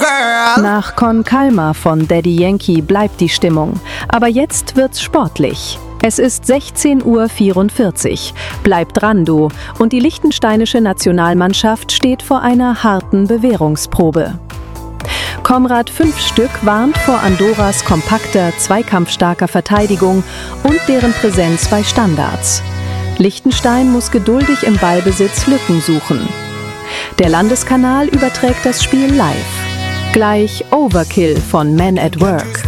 girl. Nach Con Calma von Daddy Yankee bleibt die Stimmung, aber jetzt wird's sportlich. Es ist 16:44 Uhr. Bleib dran, du. Und die liechtensteinische Nationalmannschaft steht vor einer harten Bewährungsprobe. Komrad 5 Stück warnt vor Andorras kompakter, zweikampfstarker Verteidigung und deren Präsenz bei Standards. Liechtenstein muss geduldig im Ballbesitz Lücken suchen. Der Landeskanal überträgt das Spiel live. Gleich Overkill von Men at Work.